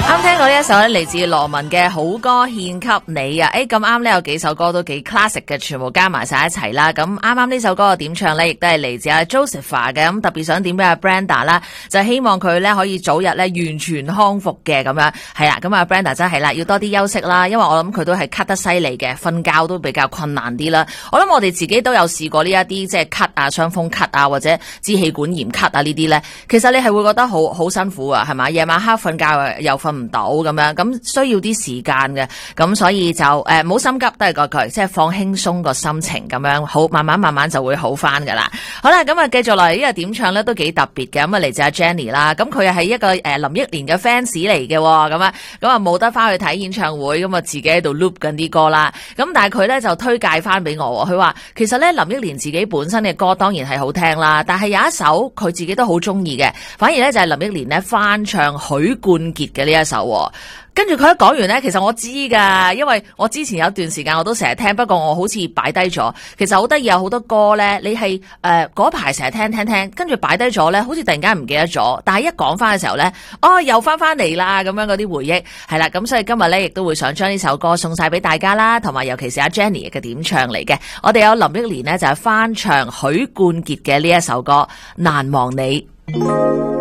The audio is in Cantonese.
啱聽過呢一首咧，嚟自羅文嘅好歌獻給你啊！咁啱咧有幾首歌都幾 classic 嘅，全部加埋晒一齊啦。咁啱啱呢首歌嘅點唱咧，亦都係嚟自阿 Josepha 嘅。咁特別想點俾阿 Brenda 啦，就希望佢咧可以早日咧完全康復嘅咁樣。係啦，咁阿 Brenda 真係啦，要多啲休息啦，因為我諗佢都係咳得犀利嘅，瞓覺都比較困難啲啦。我諗我哋自己都有試過呢一啲即係咳啊、傷風咳啊或者支氣管炎咳啊呢啲咧，其實你係會覺得好辛苦啊，係嘛？夜晚黑瞓覺又瞓唔到咁樣，咁需要啲時間嘅，咁所以就唔好心急，都係嗰句，即係放輕鬆個心情咁樣，好慢慢就會好翻噶啦。好啦，咁啊繼續落嚟呢個點唱咧都幾特別嘅，咁啊嚟自阿 Jenny 啦，咁佢又係一個林憶蓮嘅 fans 嚟嘅，咁啊冇得翻去睇演唱會，咁啊自己喺度 loop 緊啲歌啦，咁但係佢咧就推介翻俾我，佢話其實咧林憶蓮自己本身嘅歌當然係好聽啦，但係有一首佢自己都好中意嘅，反而咧就係林憶蓮咧翻唱許冠傑嘅呢一首。跟住佢一講完呢，其實我知噶，因為我之前有段時間我都成日聽，不過我好似擺低咗。其實好得意，有好多歌呢，你係嗰排成日聽，跟住擺低咗呢，好似突然間唔記得咗。但係一講翻嘅時候呢，又翻嚟啦，咁樣嗰啲回憶係啦。咁所以今日呢，亦都會想將呢首歌送晒俾大家啦，同埋尤其是阿 Jenny 嘅點唱嚟嘅。我哋有林憶蓮呢，就係翻唱許冠傑嘅呢一首歌《難忘你》。